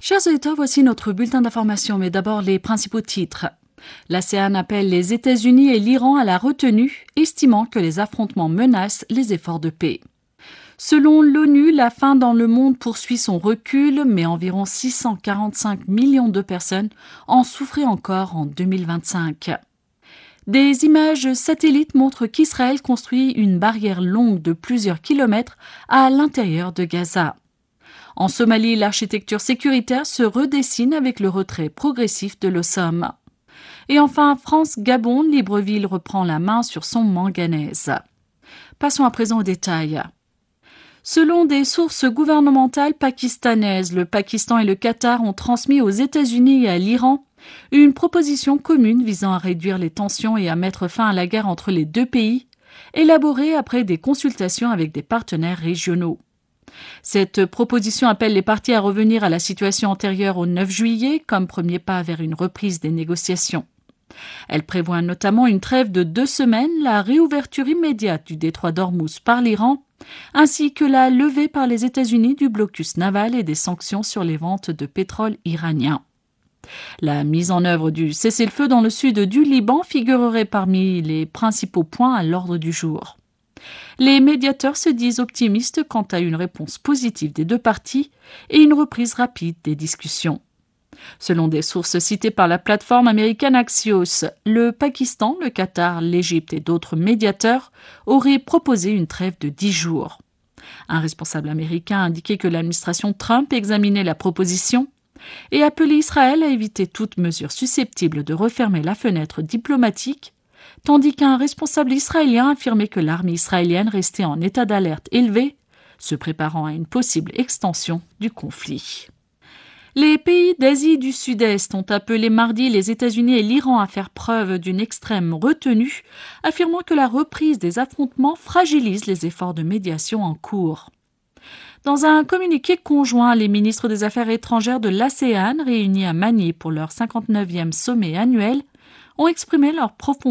Chers auditeurs, voici notre bulletin d'information, mais d'abord les principaux titres. L'ASEAN appelle les États-Unis et l'Iran à la retenue, estimant que les affrontements menacent les efforts de paix. Selon l'ONU, la faim dans le monde poursuit son recul, mais environ 645 millions de personnes en souffraient encore en 2025. Des images satellites montrent qu'Israël construit une barrière longue de plusieurs kilomètres à l'intérieur de Gaza. En Somalie, l'architecture sécuritaire se redessine avec le retrait progressif de l'Ossam. Et enfin, France-Gabon, Libreville reprend la main sur son manganèse. Passons à présent aux détails. Selon des sources gouvernementales pakistanaises, le Pakistan et le Qatar ont transmis aux États-Unis et à l'Iran une proposition commune visant à réduire les tensions et à mettre fin à la guerre entre les deux pays, élaborée après des consultations avec des partenaires régionaux. Cette proposition appelle les parties à revenir à la situation antérieure au 9 juillet comme premier pas vers une reprise des négociations. Elle prévoit notamment une trêve de 2 semaines, la réouverture immédiate du détroit d'Ormuz par l'Iran, ainsi que la levée par les États-Unis du blocus naval et des sanctions sur les ventes de pétrole iranien. La mise en œuvre du cessez-le-feu dans le sud du Liban figurerait parmi les principaux points à l'ordre du jour. Les médiateurs se disent optimistes quant à une réponse positive des deux parties et une reprise rapide des discussions. Selon des sources citées par la plateforme américaine Axios, le Pakistan, le Qatar, l'Égypte et d'autres médiateurs auraient proposé une trêve de 10 jours. Un responsable américain a indiqué que l'administration Trump examinait la proposition et appelait Israël à éviter toute mesure susceptible de refermer la fenêtre diplomatique, tandis qu'un responsable israélien affirmait que l'armée israélienne restait en état d'alerte élevé, se préparant à une possible extension du conflit. Les pays d'Asie du Sud-Est ont appelé mardi les États-Unis et l'Iran à faire preuve d'une extrême retenue, affirmant que la reprise des affrontements fragilise les efforts de médiation en cours. Dans un communiqué conjoint, les ministres des Affaires étrangères de l'ASEAN, réunis à Manille pour leur 59e sommet annuel, ont exprimé leur profonde